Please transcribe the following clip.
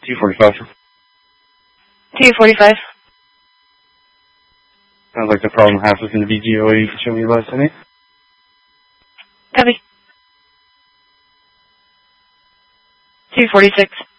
245. 245. Sounds like the problem has within the VGOA. You can show me your last name. Copy. 246.